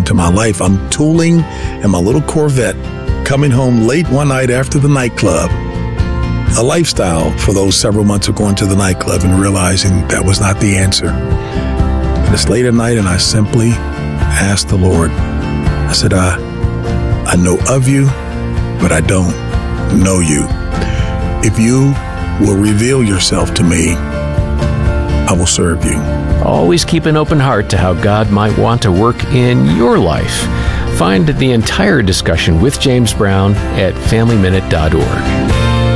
into my life. I'm tooling in my little Corvette, coming home late one night after the nightclub. A lifestyle for those several months of going to the nightclub and realizing that was not the answer. And it's late at night, and I simply asked the Lord, I said, I know of you, but I don't know you. If you will reveal yourself to me, I will serve you. Always keep an open heart to how God might want to work in your life. Find the entire discussion with James Brown at FamilyMinute.org.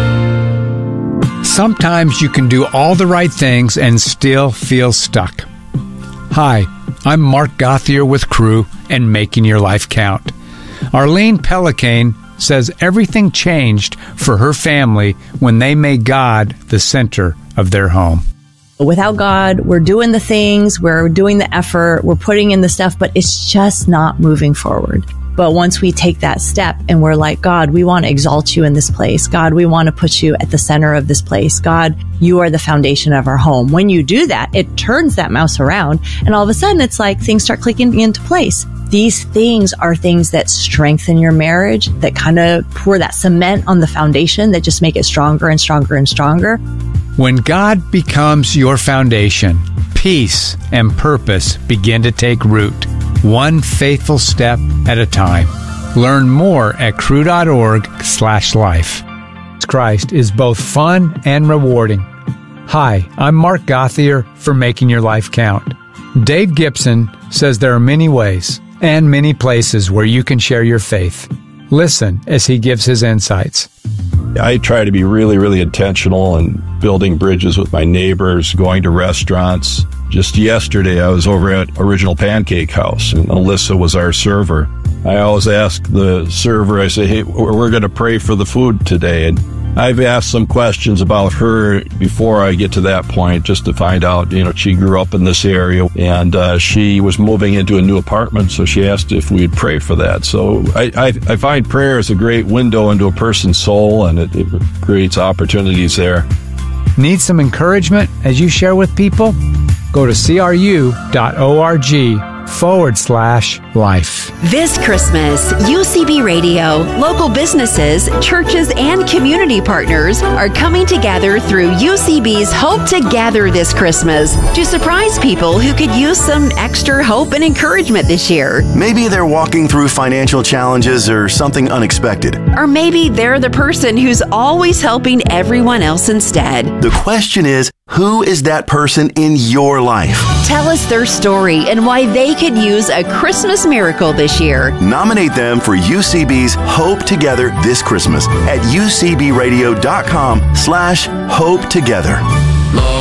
Sometimes you can do all the right things and still feel stuck. Hi, I'm Mark Gothier with Crew and Making Your Life Count. Arlene Pellicane says everything changed for her family when they made God the center of their home. Without God, we're doing the things, we're doing the effort, we're putting in the stuff, but it's just not moving forward. But once we take that step and we're like, God, we want to exalt you in this place. God, we want to put you at the center of this place. God, you are the foundation of our home. When you do that, it turns that mouse around, and all of a sudden it's like things start clicking into place. These things are things that strengthen your marriage, that kind of pour that cement on the foundation, that just make it stronger and stronger and stronger. When God becomes your foundation, peace and purpose begin to take root, one faithful step at a time. Learn more at crew.org/life. Christ is both fun and rewarding. Hi, I'm Mark Gothier for Making Your Life Count. Dave Gibson says there are many ways and many places where you can share your faith. Listen as he gives his insights. I try to be really, really intentional in building bridges with my neighbors, going to restaurants. Just yesterday, I was over at Original Pancake House, and Alyssa was our server. I always ask the server, I say, hey, we're going to pray for the food today. And I've asked some questions about her before I get to that point, just to find out, she grew up in this area, and she was moving into a new apartment, so she asked if we'd pray for that. So I find prayer is a great window into a person's soul, and it creates opportunities there. Need some encouragement as you share with people? Go to cru.org/life. This Christmas, UCB Radio, local businesses, churches, and community partners are coming together through UCB's Hope Together this Christmas to surprise people who could use some extra hope and encouragement this year. Maybe they're walking through financial challenges or something unexpected. Or maybe they're the person who's always helping everyone else instead. The question is, who is that person in your life? Tell us their story and why they could use a Christmas miracle this year. Nominate them for UCB's Hope Together this Christmas at ucbradio.com/hope together.